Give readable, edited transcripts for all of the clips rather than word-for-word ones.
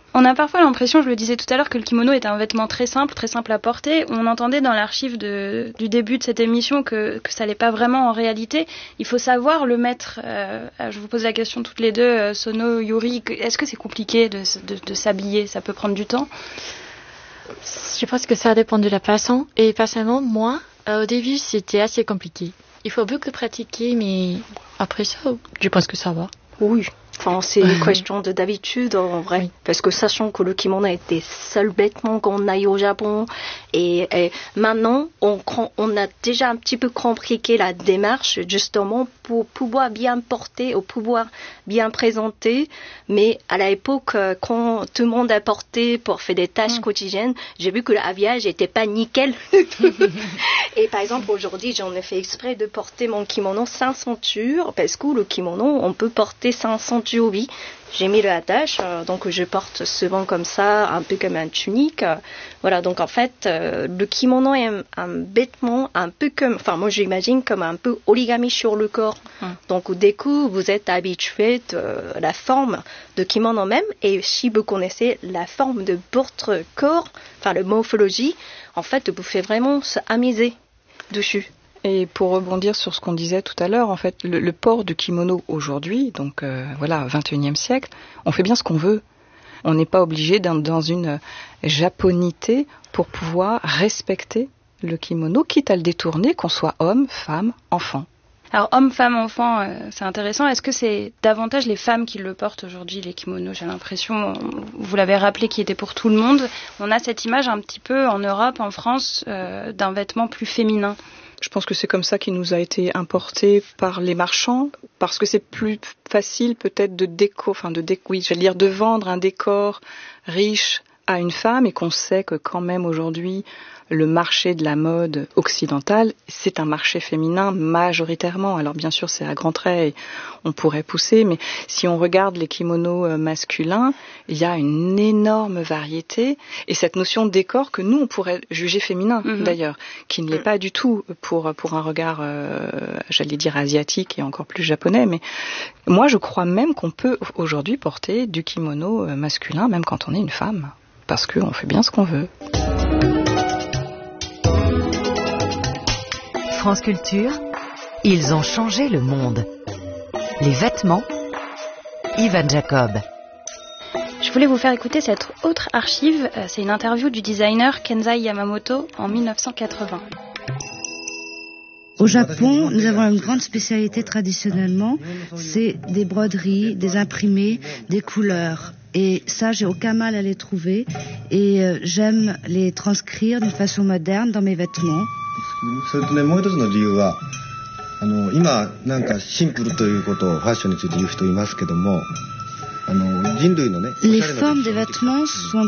On a parfois l'impression, je le disais tout à l'heure, que le kimono est un vêtement très simple à porter. On entendait dans l'archive du début de cette émission que ça l'est pas vraiment en réalité. Il faut savoir le mettre. Je vous pose la question toutes les deux, Sono, Yuri. Est-ce que c'est compliqué de s'habiller? Ça peut prendre du temps? Je pense que ça dépend de la façon. Et personnellement, moi, au début, c'était assez compliqué. Il faut beaucoup pratiquer, mais après ça, je pense que ça va. Oui. Enfin, c'est une question d'habitude, en vrai. Oui. Parce que sachant que le kimono est des seuls vêtements qu'on a eu au Japon, et maintenant, on a déjà un petit peu compliqué la démarche, justement, pour pouvoir bien porter, ou pouvoir bien présenter. Mais à l'époque, quand tout le monde a porté pour faire des tâches quotidiennes, j'ai vu que l'habillage n'était pas nickel. Et par exemple, aujourd'hui, j'en ai fait exprès de porter mon kimono sans ceinture, parce que le kimono, on peut porter sans ceinture. Oui, j'ai mis le attache, donc je porte souvent comme ça, un peu comme un tunique. Voilà, donc en fait, le kimono est un vêtement un peu comme, enfin moi j'imagine comme un peu origami sur le corps. Donc dès que vous êtes habitué de la forme de kimono même, et si vous connaissez la forme de votre corps, enfin la morphologie, en fait vous pouvez vraiment s'amuser dessus. Et pour rebondir sur ce qu'on disait tout à l'heure, en fait, le port du kimono aujourd'hui, donc voilà, 21e siècle, on fait bien ce qu'on veut. On n'est pas obligé d'être dans une japonité pour pouvoir respecter le kimono, quitte à le détourner, qu'on soit homme, femme, enfant. Alors, homme, femme, enfant, c'est intéressant. Est-ce que c'est davantage les femmes qui le portent aujourd'hui, les kimonos? J'ai l'impression, vous l'avez rappelé, qui était pour tout le monde. On a cette image un petit peu en Europe, en France, d'un vêtement plus féminin. Je pense que c'est comme ça qu'il nous a été importé par les marchands, parce que c'est plus facile peut-être de vendre un décor riche à une femme, et qu'on sait que quand même aujourd'hui, le marché de la mode occidentale, c'est un marché féminin majoritairement. Alors bien sûr, c'est à grands traits et on pourrait pousser, mais si on regarde les kimonos masculins, il y a une énorme variété, et cette notion de décor que nous, on pourrait juger féminin d'ailleurs, qui ne l'est pas du tout pour un regard, j'allais dire asiatique et encore plus japonais, mais moi je crois même qu'on peut aujourd'hui porter du kimono masculin, même quand on est une femme, parce qu'on fait bien ce qu'on veut. France Culture, ils ont changé le monde. Les vêtements, Ivan Jacob. Je voulais vous faire écouter cette autre archive. C'est une interview du designer Kenzai Yamamoto en 1980. Au Japon, nous avons une grande spécialité traditionnellement, c'est des broderies, des imprimés, des couleurs. Et ça, j'ai aucun mal à les trouver. Et j'aime les transcrire d'une façon moderne dans mes vêtements. それとね、もう一つの理由は今なんかシンプルということをファッションについて言う人いますけども、人類のね、 Les formes des vêtements sont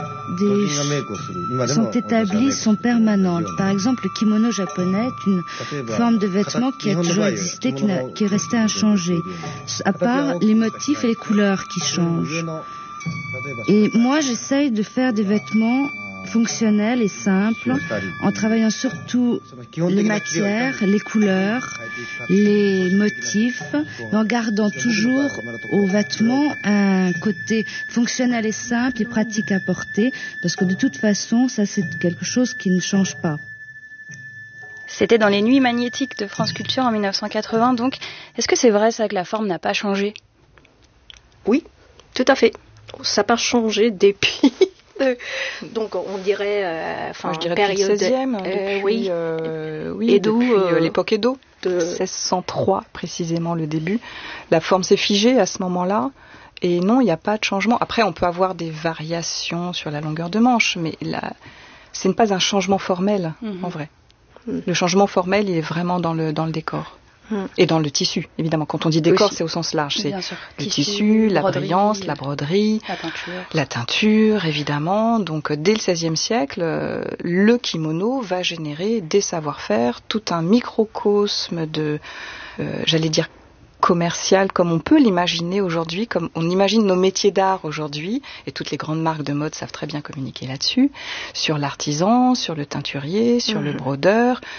établies, sont permanentes. Par exemple, le kimono japonais est une forme de vêtement qui a toujours existé, qui est restée inchangée, à part les motifs et les couleurs qui changent. Et moi, j'essaye de faire des vêtements fonctionnels et simples, en travaillant surtout les matières, les couleurs, les motifs, mais en gardant toujours aux vêtements un côté fonctionnel et simple et pratique à porter, parce que de toute façon, ça c'est quelque chose qui ne change pas. C'était dans les Nuits magnétiques de France Culture en 1980, donc. Est-ce que c'est vrai ça que la forme n'a pas changé? Oui, tout à fait. Ça n'a pas changé depuis... Donc on dirait, je dirais période depuis le 16e, depuis, Edo, depuis l'époque Edo, 1603 précisément le début. La forme s'est figée à ce moment-là, et non, il n'y a pas de changement. Après, on peut avoir des variations sur la longueur de manche, mais ce n'est pas un changement formel, en vrai. Le changement formel, il est vraiment dans le décor. Et dans le tissu, évidemment. Quand on dit décor, c'est au sens large. C'est le tissu, la brillance, la broderie, la teinture, évidemment. Donc, dès le XVIe siècle, le kimono va générer des savoir-faire, tout un microcosme de, j'allais dire, commercial, comme on peut l'imaginer aujourd'hui, comme on imagine nos métiers d'art aujourd'hui, et toutes les grandes marques de mode savent très bien communiquer là-dessus, sur l'artisan, sur le teinturier, sur le brodeur.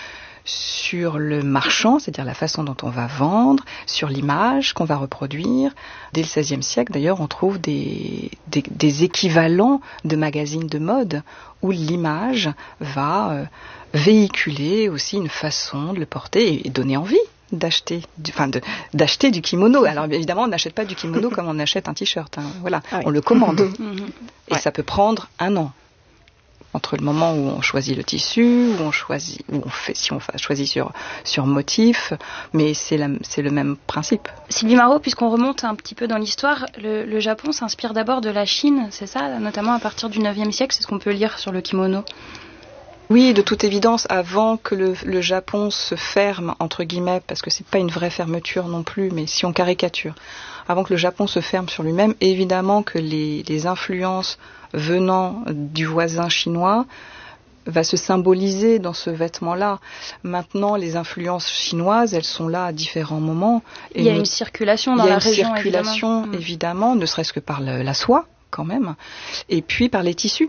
sur le marchand, c'est-à-dire la façon dont on va vendre, sur l'image qu'on va reproduire. Dès le XVIe siècle, d'ailleurs, on trouve des équivalents de magazines de mode où l'image va véhiculer aussi une façon de le porter et donner envie d'acheter du kimono. Alors évidemment, on n'achète pas du kimono comme on achète un t-shirt. Voilà, on le commande. Et ça peut prendre 1 an. Entre le moment où on choisit le tissu, si on choisit sur motif, mais c'est le même principe. Sylvie Marot, puisqu'on remonte un petit peu dans l'histoire, le Japon s'inspire d'abord de la Chine, c'est ça, notamment à partir du 9e siècle, c'est ce qu'on peut lire sur le kimono. Oui, de toute évidence, avant que le Japon se ferme, entre guillemets, parce que c'est pas une vraie fermeture non plus, mais si on caricature, avant que le Japon se ferme sur lui-même, évidemment que les influences venant du voisin chinois va se symboliser dans ce vêtement-là. Maintenant, les influences chinoises, elles sont là à différents moments. Et il y a une circulation dans la région, évidemment. Il y a une circulation, évidemment, ne serait-ce que par la soie, quand même, et puis par les tissus.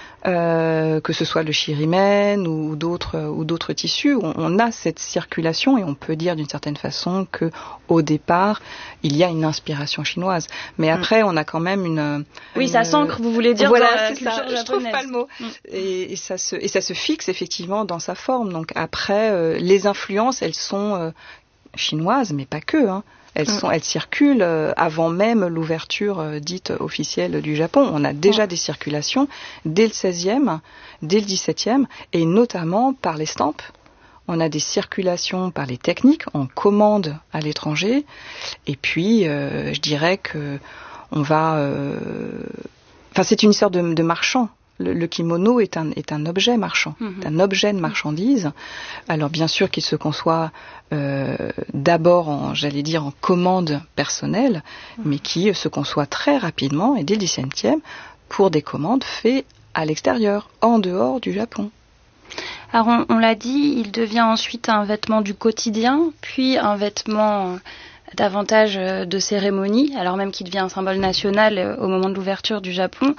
Que ce soit le shirimen ou d'autres tissus, on a cette circulation et on peut dire d'une certaine façon que au départ il y a une inspiration chinoise, mais après on a quand même ça s'ancre, vous voulez dire, voilà, dans la culture japonaise. Je trouve pas le mot. Et ça se fixe effectivement dans sa forme. Donc après les influences, elles sont chinoises, mais pas que. Elles circulent avant même l'ouverture dite officielle du Japon. On a déjà des circulations dès le XVIe, dès le XVIIe, et notamment par l'estampe. On a des circulations par les techniques, en commande à l'étranger. Et puis, je dirais que on va... c'est une sorte de marchand. Le kimono est un objet marchand, un objet de marchandise. Alors bien sûr qu'il se conçoit d'abord en commande personnelle, mais qui se conçoit très rapidement et dès le XVIIe pour des commandes faites à l'extérieur, en dehors du Japon. Alors on l'a dit, il devient ensuite un vêtement du quotidien, puis un vêtement davantage de cérémonie, alors même qu'il devient un symbole national au moment de l'ouverture du Japon.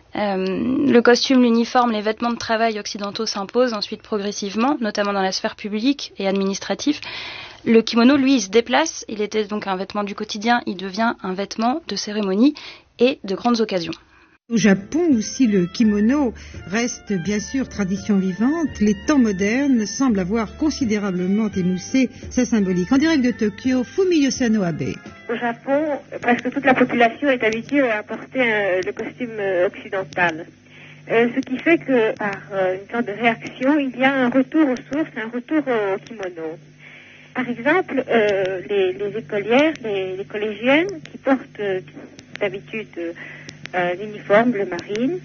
Le costume, l'uniforme, les vêtements de travail occidentaux s'imposent ensuite progressivement, notamment dans la sphère publique et administrative. Le kimono, lui, il se déplace. Il était donc un vêtement du quotidien, il devient un vêtement de cérémonie et de grandes occasions. Au Japon aussi, le kimono reste bien sûr tradition vivante. Les temps modernes semblent avoir considérablement émoussé sa symbolique. En direct de Tokyo, Fumi Yosano Abe. Au Japon, presque toute la population est habituée à porter le costume occidental. Ce qui fait que, par une sorte de réaction, il y a un retour aux sources, un retour au kimono. Par exemple, les écolières, les collégiennes qui portent d'habitude l'uniforme bleu marine,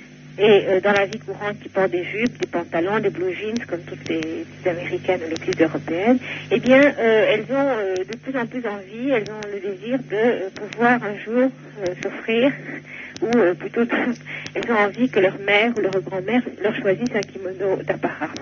et dans la vie courante qui portent des jupes, des pantalons, des blue jeans comme toutes les américaines ou les petites européennes, eh bien elles ont de plus en plus envie, elles ont le désir de pouvoir un jour s'offrir, ou plutôt elles ont envie que leur mère ou leur grand-mère leur choisisse un kimono d'apparat.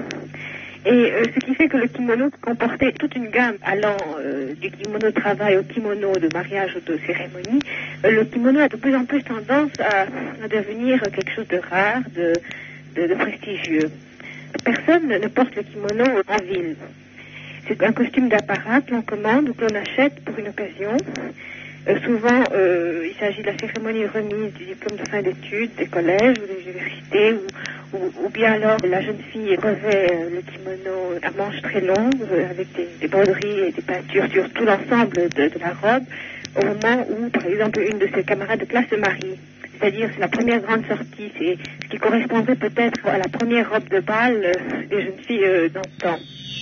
Et ce qui fait que le kimono comportait toute une gamme allant du kimono de travail au kimono de mariage ou de cérémonie. Le kimono a de plus en plus tendance à devenir quelque chose de rare, de prestigieux. Personne ne porte le kimono en ville. C'est un costume d'apparat que l'on commande ou que l'on achète pour une occasion. Souvent, il s'agit de la cérémonie de remise du diplôme de fin d'études des collèges ou des universités, ou bien alors la jeune fille revêt le kimono à manches très longues avec des broderies et des peintures sur tout l'ensemble de la robe, au moment où, par exemple, une de ses camarades de classe se marie. C'est-à-dire, c'est la première grande sortie, c'est ce qui correspondrait peut-être à la première robe de bal des jeunes filles d'antan.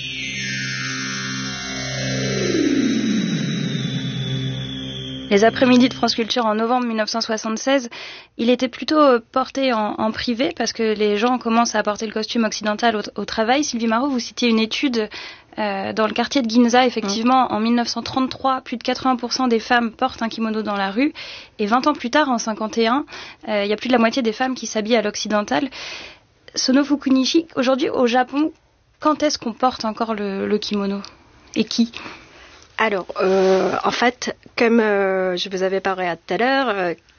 Les après-midi de France Culture en novembre 1976, il était plutôt porté en privé parce que les gens commencent à porter le costume occidental au travail. Sylvie Marot, vous citiez une étude dans le quartier de Ginza. Effectivement, en 1933, plus de 80% des femmes portent un kimono dans la rue. Et 20 ans plus tard, en 51, il y a plus de la moitié des femmes qui s'habillent à l'occidental. Sono Fukunishi, aujourd'hui au Japon, quand est-ce qu'on porte encore le kimono ? Et qui ? Alors, en fait, comme je vous avais parlé tout à l'heure,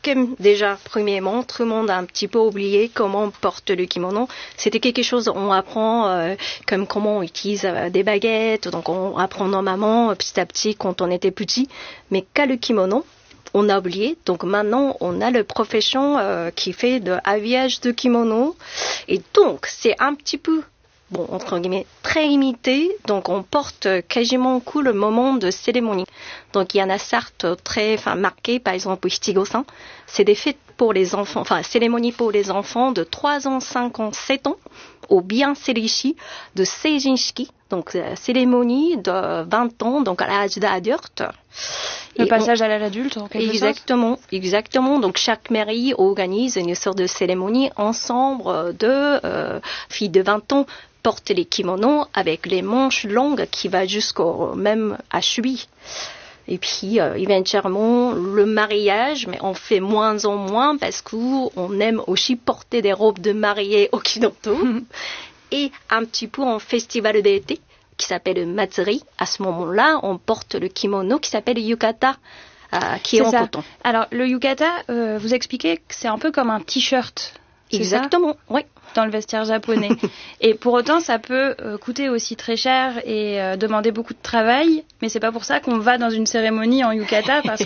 que déjà, premièrement, tout le monde a un petit peu oublié comment on porte le kimono. C'était quelque chose, on apprend comme comment on utilise des baguettes, donc on apprend normalement petit à petit quand on était petit. Mais qu'à le kimono, on a oublié. Donc maintenant, on a la profession qui fait de habillage de kimono. Et donc, c'est un petit peu, bon, entre guillemets, très limité. Donc, on porte quasiment tout le moment de cérémonie. Donc, il y en a certes très marquées, par exemple, Ichigo-san. C'est des fêtes pour les enfants, cérémonie pour les enfants de 3 ans, 5 ans, 7 ans, ou bien Serishi de Seijinshiki. Donc, cérémonie de 20 ans, donc à l'âge d'adulte. Le passage à l'âge adulte, en quelque sorte. Exactement. Donc, chaque mairie organise une sorte de cérémonie ensemble de filles de 20 ans portent les kimonos avec les manches longues qui va jusqu'au même à cheville. Et puis, éventuellement, le mariage, mais on fait moins en moins parce qu'on aime aussi porter des robes de mariée au Kinoto. Et un petit peu en festival d'été qui s'appelle Matsuri. À ce moment-là, on porte le kimono qui s'appelle yukata, qui est en coton. Alors, le yukata, vous expliquez que c'est un peu comme un t-shirt. Exactement, oui. Dans le vestiaire japonais. Et pour autant, ça peut coûter aussi très cher et demander beaucoup de travail. Mais c'est pas pour ça qu'on va dans une cérémonie en yukata parce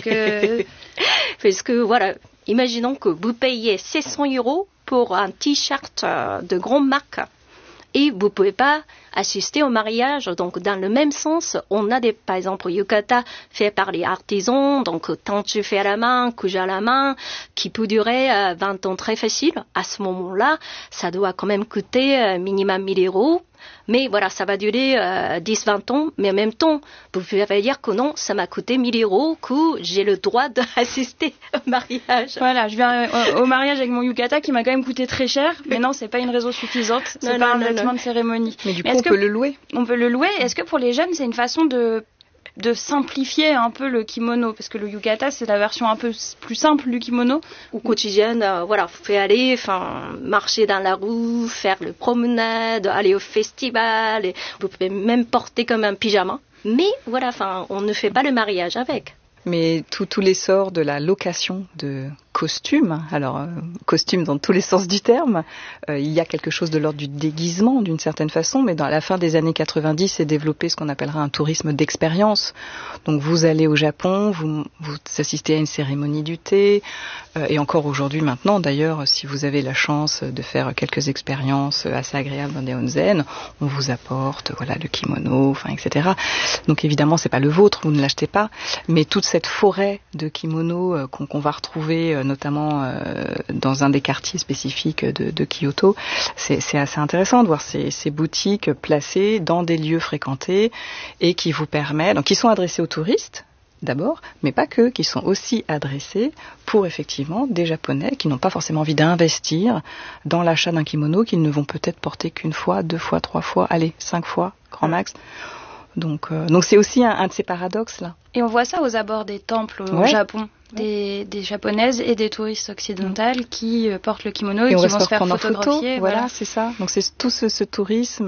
que voilà, imaginons que vous payez 600 € pour un t-shirt de grande marque. Et vous pouvez pas assister au mariage. Donc, dans le même sens, on a par exemple, yukata fait par les artisans, donc, tendu fait à la main, cousu à la main, qui peut durer 20 ans très facile. À ce moment-là, ça doit quand même coûter minimum 1 000 €. Mais voilà, ça va durer 10-20 ans. Mais en même temps, vous pouvez dire que non, ça m'a coûté 1 000 €, que j'ai le droit d'assister au mariage. Voilà, je viens au mariage avec mon yukata qui m'a quand même coûté très cher. Mais non, c'est pas une raison suffisante. C'est pas un vêtement de cérémonie. Mais du coup, on peut le louer. On peut le louer. Est-ce que pour les jeunes, c'est une façon de simplifier un peu le kimono, parce que le yukata c'est la version un peu plus simple du kimono. Au quotidien, voilà, vous pouvez aller, marcher dans la rue, faire le promenade, aller au festival, et vous pouvez même porter comme un pyjama. Mais voilà, on ne fait pas le mariage avec. Mais tout l'essor de la location de costumes, alors costumes dans tous les sens du terme, il y a quelque chose de l'ordre du déguisement d'une certaine façon, mais à la fin des années 90, c'est développé ce qu'on appellera un tourisme d'expérience. Donc vous allez au Japon, vous assistez à une cérémonie du thé, et encore aujourd'hui maintenant d'ailleurs, si vous avez la chance de faire quelques expériences assez agréables dans des onsen, on vous apporte le kimono, etc. Donc évidemment c'est pas le vôtre, vous ne l'achetez pas, mais toute cette forêt de kimonos qu'on va retrouver notamment dans un des quartiers spécifiques de Kyoto, c'est assez intéressant de voir ces boutiques placées dans des lieux fréquentés et qui vous permettent, donc qui sont adressés aux touristes d'abord, mais pas que, qui sont aussi adressés pour effectivement des Japonais qui n'ont pas forcément envie d'investir dans l'achat d'un kimono qu'ils ne vont peut-être porter qu'une fois, 2 fois, 3 fois, allez, 5 fois, grand max. Donc c'est aussi un de ces paradoxes là. Et on voit ça aux abords des temples au Japon, des japonaises et des touristes occidentales qui portent le kimono et qui vont se faire photographier. Voilà, c'est ça. Donc c'est tout ce tourisme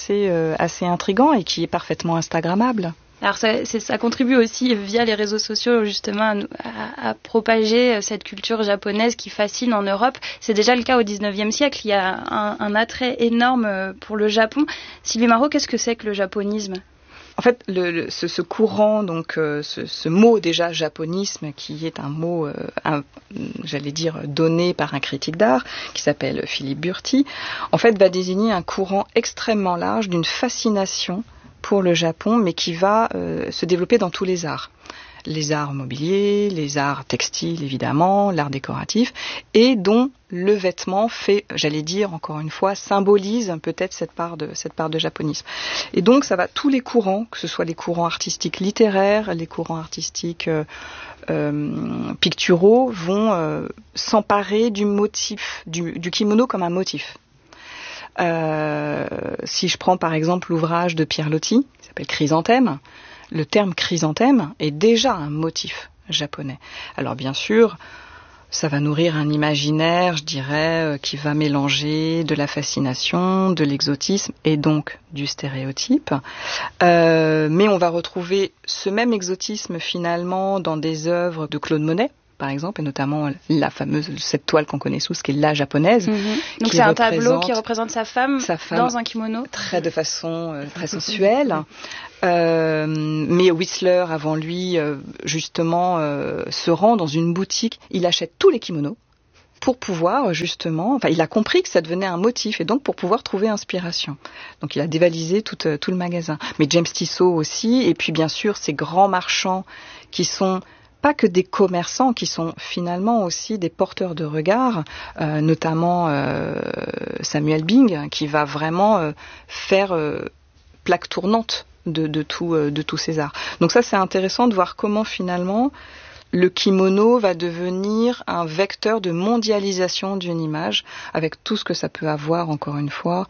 assez intriguant et qui est parfaitement instagrammable. Alors ça contribue aussi via les réseaux sociaux justement à propager cette culture japonaise qui fascine en Europe. C'est déjà le cas au 19e siècle. Il y a un attrait énorme pour le Japon. Sylvie Marot, qu'est-ce que c'est que le japonisme ? En fait, ce courant, donc ce mot déjà japonisme, qui est un mot, j'allais dire, donné par un critique d'art qui s'appelle Philippe Burti, en fait va désigner un courant extrêmement large d'une fascination pour le Japon, mais qui va se développer dans tous les arts. Les arts mobiliers, les arts textiles évidemment, l'art décoratif, et dont le vêtement fait, j'allais dire encore une fois, symbolise peut-être cette part de japonisme. Et donc ça va, tous les courants, que ce soit les courants artistiques littéraires, les courants artistiques picturaux, vont s'emparer du motif, du kimono comme un motif. Si je prends par exemple l'ouvrage de Pierre Loti, qui s'appelle Chrysanthème, le terme chrysanthème est déjà un motif japonais. Alors bien sûr, ça va nourrir un imaginaire, je dirais, qui va mélanger de la fascination, de l'exotisme et donc du stéréotype. Mais on va retrouver ce même exotisme finalement dans des œuvres de Claude Monet, par exemple, et notamment cette toile qu'on connaît tous, qui est la japonaise. Donc c'est un tableau qui représente sa femme dans un kimono. De façon très sensuelle. Mais Whistler, avant lui, justement, se rend dans une boutique. Il achète tous les kimonos pour pouvoir justement, il a compris que ça devenait un motif et donc pour pouvoir trouver inspiration. Donc il a dévalisé tout le magasin. Mais James Tissot aussi, et puis bien sûr ces grands marchands qui sont pas que des commerçants, qui sont finalement aussi des porteurs de regard, notamment Samuel Bing, qui va vraiment faire plaque tournante de tous ces arts. Donc ça c'est intéressant de voir comment finalement le kimono va devenir un vecteur de mondialisation d'une image, avec tout ce que ça peut avoir, encore une fois,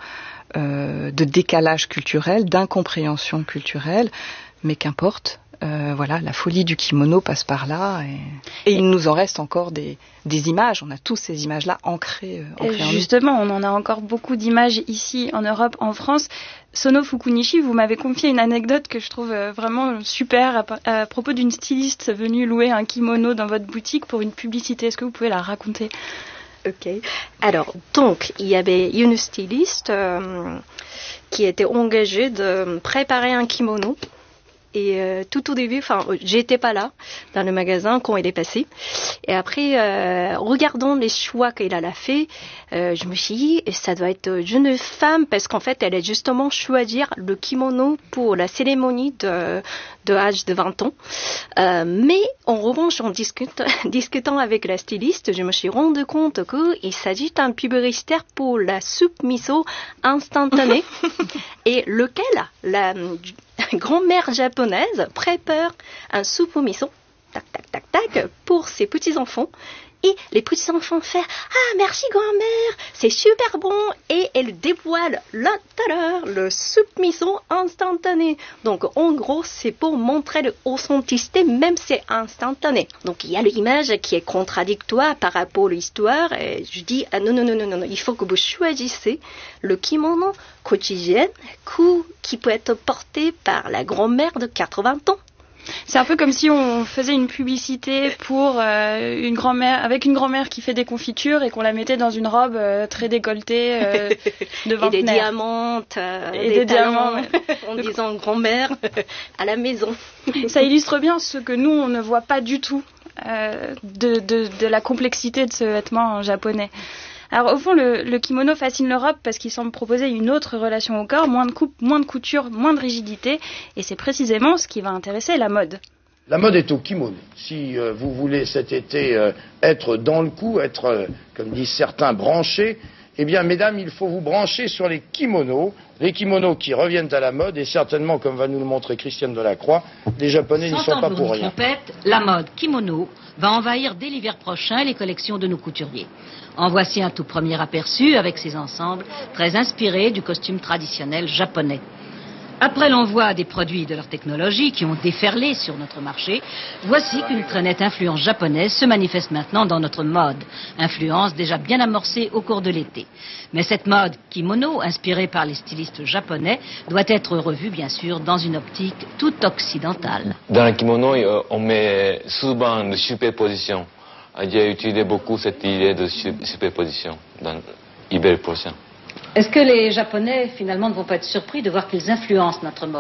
de décalage culturel, d'incompréhension culturelle, mais qu'importe. La folie du kimono passe par là et il nous en reste encore des images. On a tous ces images-là ancrées en nous. Justement, on en a encore beaucoup d'images ici en Europe, en France. Sono Fukunishi, vous m'avez confié une anecdote que je trouve vraiment super à propos d'une styliste venue louer un kimono dans votre boutique pour une publicité. Est-ce que vous pouvez la raconter ? Ok. Alors, donc, il y avait une styliste qui était engagée de préparer un kimono. Et tout au début, j'étais pas là dans le magasin quand il est passé. Et après, regardant les choix qu'il a fait, je me suis dit, ça doit être une jeune femme parce qu'en fait, elle a justement choisi le kimono pour la cérémonie de âge de 20 ans. Mais en revanche, en discutant avec la styliste, je me suis rendu compte qu'il s'agit d'un publicitaire pour la soupe miso instantanée et lequel la grand-mère japonaise prépare un soupe au miso, tac, tac, tac, tac, pour ses petits-enfants. Et les petits-enfants font « Ah, merci grand-mère, c'est super bon !» Et elle dévoile l'intérieur, le soupe miso instantané. Donc, en gros, c'est pour montrer l'authenticité, même si c'est instantané. Donc, il y a l'image qui est contradictoire par rapport à l'histoire. Et je dis « Ah non, il faut que vous choisissez le kimono quotidien qui peut être porté par la grand-mère de 80 ans. » C'est un peu comme si on faisait une publicité pour une grand-mère, avec une grand-mère qui fait des confitures et qu'on la mettait dans une robe très décolletée de vingtenaire. Et des diamants, des diamants, en disant grand-mère à la maison. Ça illustre bien ce que nous, on ne voit pas du tout de la complexité de ce vêtement japonais. Alors au fond, le kimono fascine l'Europe parce qu'il semble proposer une autre relation au corps, moins de coupe, moins de couture, moins de rigidité, et c'est précisément ce qui va intéresser la mode. La mode est au kimono. Si vous voulez cet été être dans le coup, être, comme disent certains, branché, eh bien mesdames, il faut vous brancher sur les kimonos qui reviennent à la mode, et certainement, comme va nous le montrer Christiane Delacroix, les Japonais n'y sont pas pour rien. Trompette, la mode kimono va envahir dès l'hiver prochain les collections de nos couturiers. En voici un tout premier aperçu avec ces ensembles très inspirés du costume traditionnel japonais. Après l'envoi des produits de leur technologie qui ont déferlé sur notre marché, voici qu'une très nette influence japonaise se manifeste maintenant dans notre mode. Influence déjà bien amorcée au cours de l'été. Mais cette mode kimono, inspirée par les stylistes japonais, doit être revue bien sûr dans une optique toute occidentale. Dans le kimono, on met souvent une superposition. J'ai utilisé beaucoup cette idée de superposition dans l'hiver prochain. Est-ce que les Japonais, finalement, ne vont pas être surpris de voir qu'ils influencent notre mode ?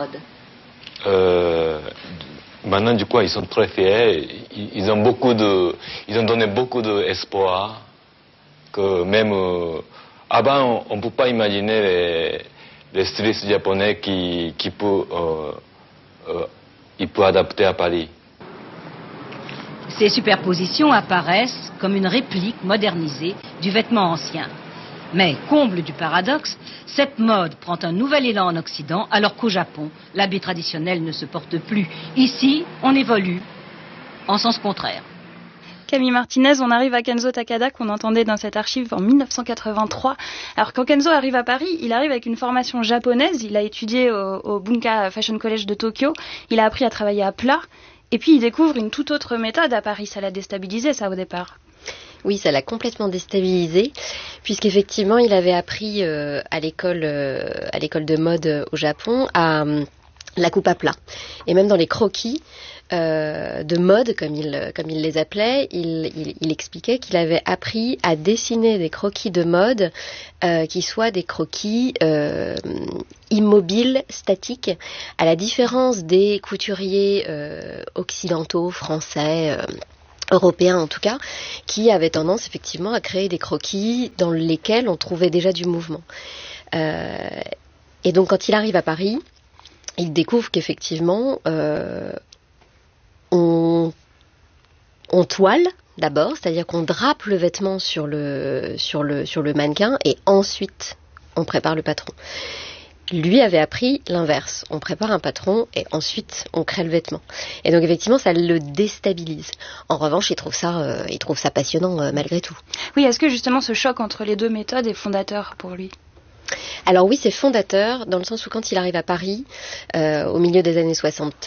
Maintenant, du coup, ils sont très fiers. Ils ont donné beaucoup d'espoir. Que même avant, on ne peut pas imaginer les stylistes japonais qui peuvent adapter à Paris. Ces superpositions apparaissent comme une réplique modernisée du vêtement ancien. Mais, comble du paradoxe, cette mode prend un nouvel élan en Occident, alors qu'au Japon, l'habit traditionnel ne se porte plus. Ici, on évolue en sens contraire. Camille Martinez, on arrive à Kenzo Takada qu'on entendait dans cette archive en 1983. Alors quand Kenzo arrive à Paris, il arrive avec une formation japonaise. Il a étudié au Bunka Fashion College de Tokyo. Il a appris à travailler à plat. Et puis il découvre une toute autre méthode à Paris. Ça l'a déstabilisé, ça, au départ. Oui, ça l'a complètement déstabilisé, puisqu'effectivement, il avait appris à l'école de mode au Japon à la coupe à plat. Et même dans les croquis de mode, comme il les appelait, il expliquait qu'il avait appris à dessiner des croquis de mode qui soient des croquis immobiles, statiques, à la différence des couturiers occidentaux, français, européens en tout cas, qui avaient tendance effectivement à créer des croquis dans lesquels on trouvait déjà du mouvement. Et donc quand il arrive à Paris, il découvre qu'effectivement on toile d'abord, c'est-à-dire qu'on drape le vêtement sur le mannequin et ensuite on prépare le patron. Lui avait appris l'inverse. On prépare un patron et ensuite on crée le vêtement. Et donc effectivement, ça le déstabilise. En revanche, il trouve ça passionnant malgré tout. Oui, est-ce que justement ce choc entre les deux méthodes est fondateur pour lui ? Alors oui, c'est fondateur dans le sens où quand il arrive à Paris, au milieu des années 60,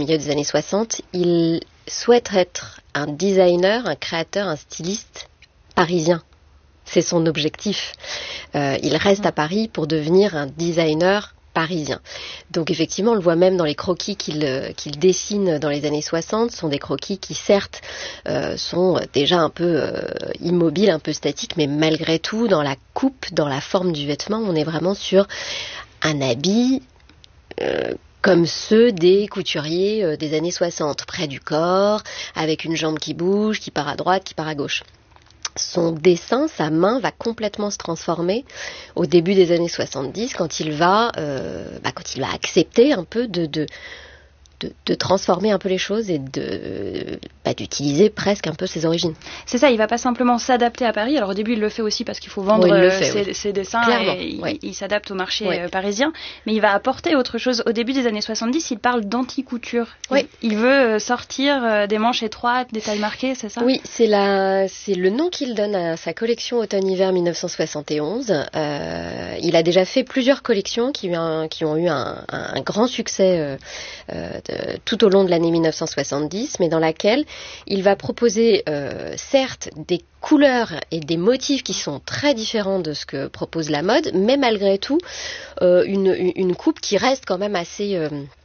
il souhaite être un designer, un créateur, un styliste parisien. C'est son objectif. Il reste à Paris pour devenir un designer parisien. Donc effectivement, on le voit même dans les croquis qu'il dessine dans les années 60, sont des croquis qui certes sont déjà un peu immobiles, un peu statiques, mais malgré tout, dans la coupe, dans la forme du vêtement, on est vraiment sur un habit comme ceux des couturiers des années 60, près du corps, avec une jambe qui bouge, qui part à droite, qui part à gauche. Son dessin, sa main va complètement se transformer au début des années 70 quand il va accepter un peu de transformer un peu les choses et d'utiliser presque un peu ses origines. C'est ça, il va pas simplement s'adapter à Paris. Alors au début, il le fait aussi parce qu'il faut vendre ses dessins. Clairement, et il s'adapte au marché parisien. Mais il va apporter autre chose. Au début des années 70, il parle d'anti-couture. Oui. Il veut sortir des manches étroites, des tailles marquées, c'est ça ? Oui, c'est le nom qu'il donne à sa collection automne-hiver 1971. Il a déjà fait plusieurs collections qui ont eu un grand succès tout au long de l'année 1970, mais dans laquelle il va proposer certes des couleurs et des motifs qui sont très différents de ce que propose la mode, mais malgré tout une coupe qui reste quand même assez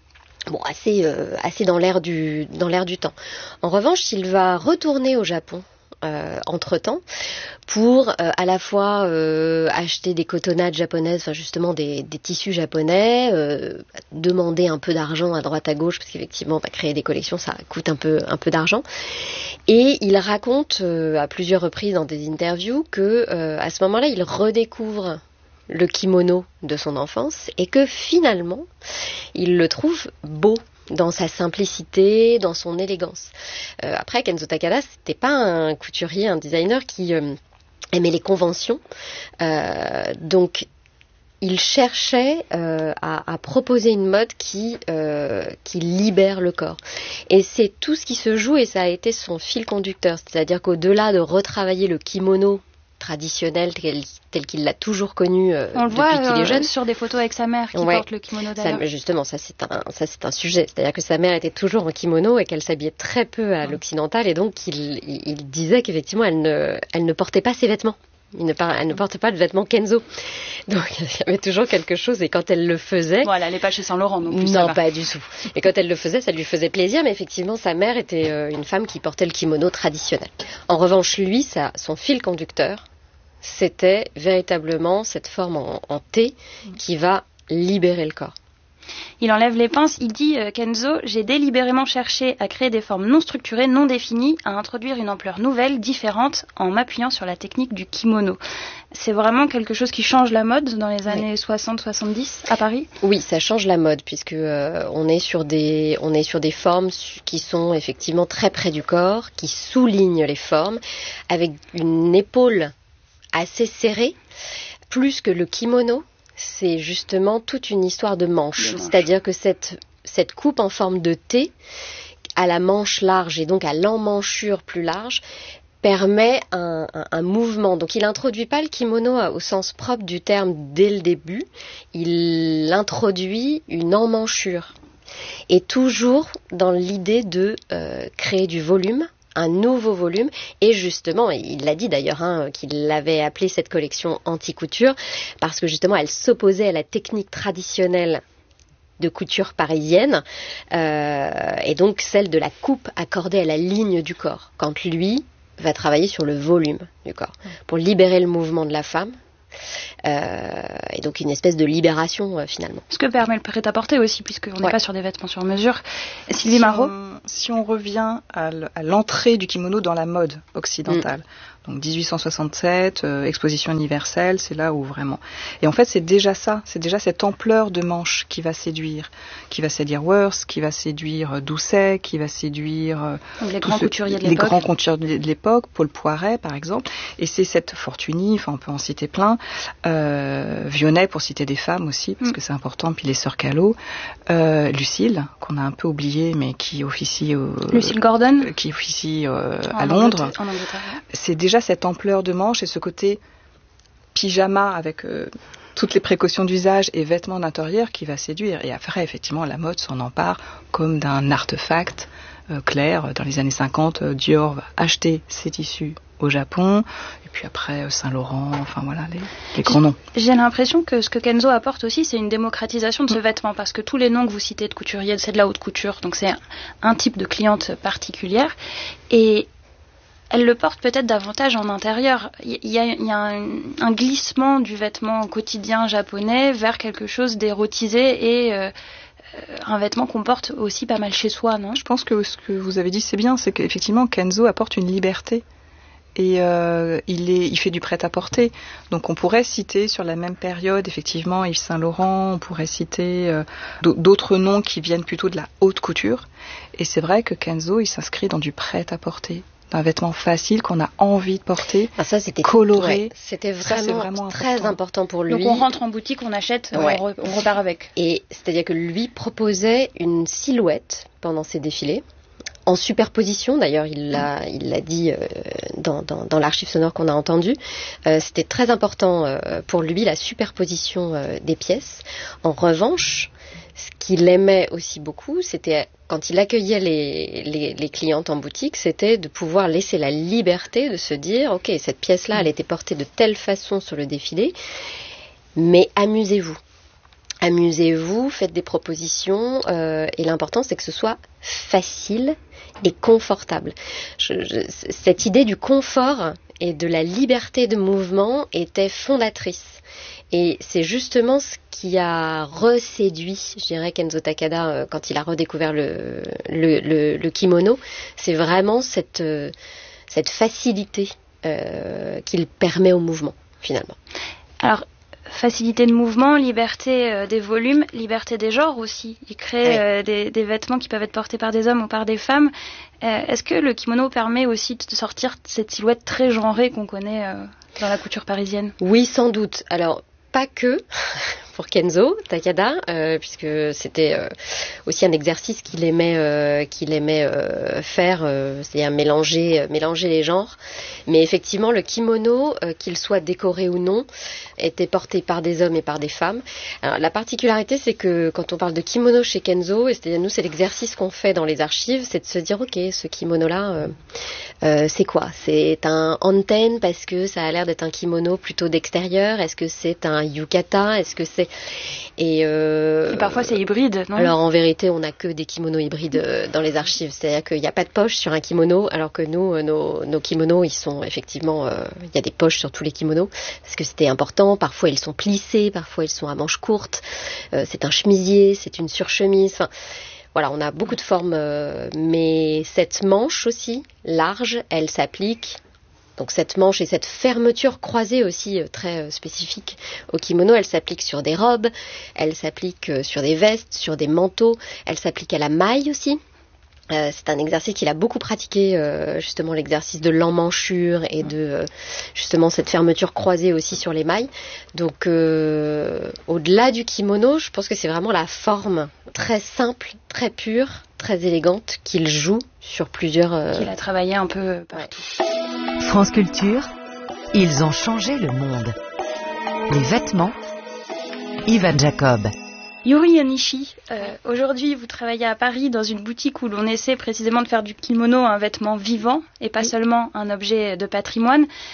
dans l'air du temps. En revanche, il va retourner au Japon entre-temps pour à la fois acheter des cotonnades japonaises, enfin justement des tissus japonais, demander un peu d'argent à droite à gauche parce qu'effectivement créer des collections ça coûte un peu d'argent, et il raconte à plusieurs reprises dans des interviews que à ce moment-là il redécouvre le kimono de son enfance et que finalement il le trouve beau dans sa simplicité, dans son élégance. Après, Kenzo Takada, c'était pas un couturier, un designer qui aimait les conventions. Donc, il cherchait à proposer une mode qui libère le corps. Et c'est tout ce qui se joue et ça a été son fil conducteur. C'est-à-dire qu'au-delà de retravailler le kimono traditionnel tel qu'il l'a toujours connu depuis qu'il est jeune. Sur des photos avec sa mère qui porte le kimono d'ailleurs. Justement, ça c'est un sujet. C'est-à-dire que sa mère était toujours en kimono et qu'elle s'habillait très peu à l'occidental et donc il disait qu'effectivement elle ne portait pas ses vêtements. Elle ne portait pas de vêtements Kenzo. Donc il y avait toujours quelque chose et quand elle le faisait... Bon, elle n'allait pas chez Saint Laurent non plus. Non, pas du tout. Et quand elle le faisait, ça lui faisait plaisir, mais effectivement sa mère était une femme qui portait le kimono traditionnel. En revanche, lui, son fil conducteur, c'était véritablement cette forme en T qui va libérer le corps. Il enlève les pinces, il dit Kenzo, j'ai délibérément cherché à créer des formes non structurées, non définies, à introduire une ampleur nouvelle, différente, en m'appuyant sur la technique du kimono. C'est vraiment quelque chose qui change la mode dans les années 60-70 à Paris ? Oui, ça change la mode puisque on est sur des formes qui sont effectivement très près du corps, qui soulignent les formes, avec une épaule assez serrée, plus que le kimono. C'est justement toute une histoire de manche. C'est-à-dire que cette coupe en forme de T, à la manche large et donc à l'emmanchure plus large, permet un mouvement. Donc il n'introduit pas le kimono au sens propre du terme dès le début, il introduit une emmanchure. Et toujours dans l'idée de créer du volume, un nouveau volume, et justement, il l'a dit d'ailleurs, qu'il avait appelé cette collection anti-couture, parce que justement elle s'opposait à la technique traditionnelle de couture parisienne, et donc celle de la coupe accordée à la ligne du corps, quand lui va travailler sur le volume du corps, pour libérer le mouvement de la femme. Et donc une espèce de libération finalement. Ce que permet le prêt-à-porter aussi, puisqu'on n'est pas sur des vêtements sur mesure. Sylvie Marot, si on revient à l'entrée du kimono dans la mode occidentale, donc 1867, exposition universelle, c'est là où vraiment. Et en fait, c'est déjà cette ampleur de manche qui va séduire Worth, qui va séduire Doucet, qui va séduire les grands couturiers de les l'époque. grands couturiers de l'époque, Paul Poiret par exemple. Et c'est cette Fortuny, enfin on peut en citer plein, Vionnet pour citer des femmes aussi, parce que c'est important, puis les sœurs Callot, Lucille qu'on a un peu oublié, mais qui officie Lucille Gordon, qui officie à Londres. En Angleterre. C'est déjà cette ampleur de manche et ce côté pyjama avec toutes les précautions d'usage et vêtements d'intérieur qui va séduire. Et après, effectivement, la mode s'en empare comme d'un artefact clair. Dans les années 50, Dior va acheter ses tissus au Japon, et puis après Saint-Laurent, enfin voilà, les grands noms. J'ai l'impression que ce que Kenzo apporte aussi, c'est une démocratisation de ce vêtement, parce que tous les noms que vous citez de couturiers, c'est de la haute couture, donc c'est un type de cliente particulière, et elle le porte peut-être davantage en intérieur. Il y a un glissement du vêtement quotidien japonais vers quelque chose d'érotisé et un vêtement qu'on porte aussi pas mal chez soi, non ? Je pense que ce que vous avez dit, c'est bien, c'est qu'effectivement, Kenzo apporte une liberté. Et il fait du prêt-à-porter. Donc on pourrait citer sur la même période, effectivement, Yves Saint-Laurent, on pourrait citer d'autres noms qui viennent plutôt de la haute couture. Et c'est vrai que Kenzo, il s'inscrit dans du prêt-à-porter, d'un vêtement facile qu'on a envie de porter, ça, c'était coloré. Ouais, c'était vraiment très important pour lui. Donc on rentre en boutique, on achète, on repart avec. Et c'est-à-dire que lui proposait une silhouette pendant ses défilés, en superposition, d'ailleurs il l'a dit dans l'archive sonore qu'on a entendu, c'était très important pour lui la superposition des pièces. En revanche, ce qu'il aimait aussi beaucoup, c'était quand il accueillait les clientes en boutique, c'était de pouvoir laisser la liberté de se dire, ok, cette pièce-là, elle était portée de telle façon sur le défilé, mais amusez-vous. Amusez-vous, faites des propositions, et l'important c'est que ce soit facile et confortable. Cette idée du confort et de la liberté de mouvement était fondatrice. Et c'est justement ce qui a reséduit, je dirais, Kenzo Takada quand il a redécouvert le kimono. C'est vraiment cette facilité qu'il permet au mouvement, finalement. Alors, facilité de mouvement, liberté des volumes, liberté des genres aussi. Il crée des vêtements qui peuvent être portés par des hommes ou par des femmes. Est-ce que le kimono permet aussi de sortir cette silhouette très genrée qu'on connaît dans la couture parisienne ? Oui, sans doute. Alors, pas que pour Kenzo Takada, puisque c'était aussi un exercice qu'il aimait faire, c'est-à-dire mélanger les genres. Mais effectivement, le kimono, qu'il soit décoré ou non, était porté par des hommes et par des femmes. Alors, la particularité, c'est que quand on parle de kimono chez Kenzo, et c'est-à-dire nous, c'est l'exercice qu'on fait dans les archives, c'est de se dire, ok, ce kimono-là, c'est quoi ? C'est un anten parce que ça a l'air d'être un kimono plutôt d'extérieur. Est-ce que c'est un yukata ? Est-ce que c'est et parfois c'est hybride, non ? Alors en vérité, on n'a que des kimonos hybrides dans les archives. C'est-à-dire qu'il n'y a pas de poche sur un kimono, alors que nous, nos kimonos, ils sont effectivement, il y a des poches sur tous les kimonos parce que c'était important. Parfois ils sont plissés, parfois ils sont à manches courtes. C'est un chemisier, c'est une surchemise. Enfin, voilà, on a beaucoup de formes, mais cette manche aussi large, elle s'applique. Donc cette manche et cette fermeture croisée aussi très spécifique au kimono, elle s'applique sur des robes, elle s'applique sur des vestes, sur des manteaux, elle s'applique à la maille aussi. C'est un exercice qu'il a beaucoup pratiqué, justement l'exercice de l'emmanchure et de justement cette fermeture croisée aussi sur les mailles. Donc au-delà du kimono, je pense que c'est vraiment la forme très simple, très pure, très élégante qu'il joue sur plusieurs... Qu'il a travaillé un peu partout. France Culture, ils ont changé le monde. Les vêtements, Ivan Jacob. Yuri Yonishi, aujourd'hui vous travaillez à Paris dans une boutique où l'on essaie précisément de faire du kimono un vêtement vivant et pas seulement un objet de patrimoine.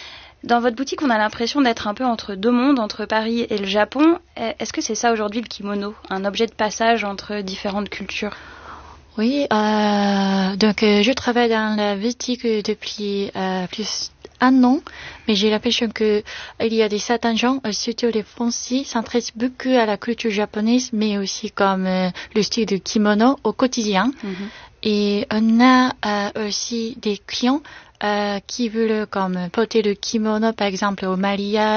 Dans votre boutique, on a l'impression d'être un peu entre deux mondes, entre Paris et le Japon. Est-ce que c'est ça aujourd'hui le kimono, un objet de passage entre différentes cultures? Oui, donc je travaille dans la boutique depuis plus d'un an, mais j'ai l'impression que il y a certains gens, surtout les Français, s'intéressent beaucoup à la culture japonaise, mais aussi comme le style de kimono au quotidien. Et on a aussi des clients qui veulent comme porter le kimono, par exemple au mariage,